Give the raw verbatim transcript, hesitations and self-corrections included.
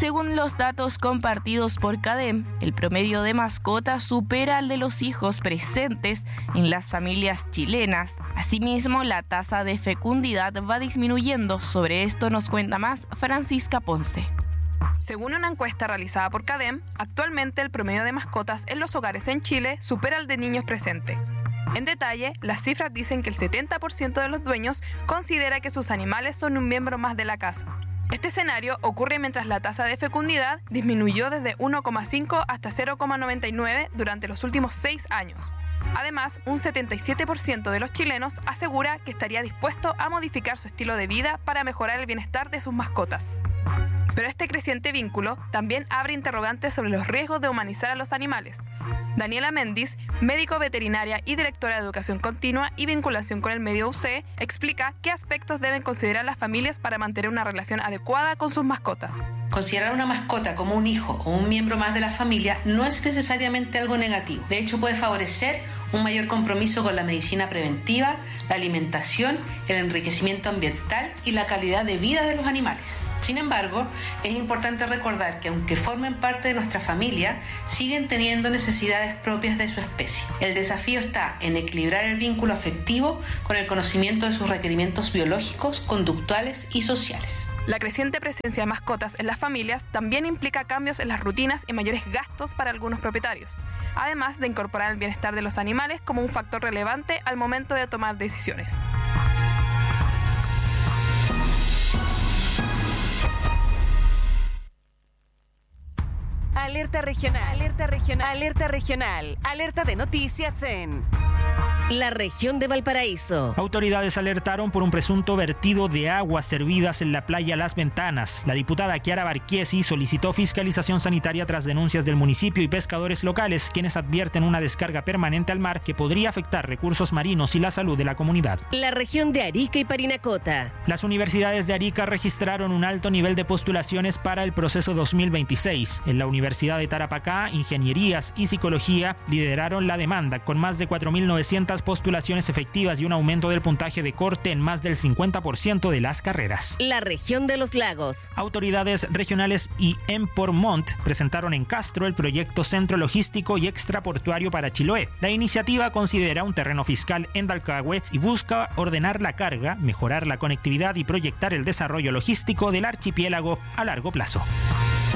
Según los datos compartidos por CADEM, el promedio de mascotas supera al de los hijos presentes en las familias chilenas. Asimismo, la tasa de fecundidad va disminuyendo. Sobre esto nos cuenta más Francisca Ponce. Según una encuesta realizada por CADEM, actualmente el promedio de mascotas en los hogares en Chile supera al de niños presentes. En detalle, las cifras dicen que el setenta por ciento de los dueños considera que sus animales son un miembro más de la casa. Este escenario ocurre mientras la tasa de fecundidad disminuyó desde uno coma cinco hasta cero coma noventa y nueve durante los últimos seis años. Además, un setenta y siete por ciento de los chilenos asegura que estaría dispuesto a modificar su estilo de vida para mejorar el bienestar de sus mascotas. Pero este creciente vínculo también abre interrogantes sobre los riesgos de humanizar a los animales. Daniela Méndez, médico veterinaria y directora de Educación Continua y Vinculación con el Medio U C E, explica qué aspectos deben considerar las familias para mantener una relación adecuada con sus mascotas. Considerar una mascota como un hijo o un miembro más de la familia no es necesariamente algo negativo. De hecho, puede favorecer un mayor compromiso con la medicina preventiva, la alimentación, el enriquecimiento ambiental y la calidad de vida de los animales. Sin embargo, es importante recordar que aunque formen parte de nuestra familia, siguen teniendo necesidades propias de su especie. El desafío está en equilibrar el vínculo afectivo con el conocimiento de sus requerimientos biológicos, conductuales y sociales. La creciente presencia de mascotas en las familias también implica cambios en las rutinas y mayores gastos para algunos propietarios, además de incorporar el bienestar de los animales como un factor relevante al momento de tomar decisiones. Alerta regional, alerta regional, alerta regional, alerta de noticias en la región de Valparaíso. Autoridades alertaron por un presunto vertido de aguas servidas en la playa Las Ventanas. La diputada Kiara Barquiesi solicitó fiscalización sanitaria tras denuncias del municipio y pescadores locales, quienes advierten una descarga permanente al mar que podría afectar recursos marinos y la salud de la comunidad. La región de Arica y Parinacota. Las universidades de Arica registraron un alto nivel de postulaciones para el proceso dos mil veintiséis. En la Universidad de Tarapacá, Ingenierías y Psicología lideraron la demanda, con más de cuatro mil novecientas postulaciones efectivas y un aumento del puntaje de corte en más del cincuenta por ciento de las carreras. La región de los lagos. Autoridades regionales y Empormont presentaron en Castro el proyecto Centro Logístico y Extraportuario para Chiloé. La iniciativa considera un terreno fiscal en Dalcahue y busca ordenar la carga, mejorar la conectividad y proyectar el desarrollo logístico del archipiélago a largo plazo.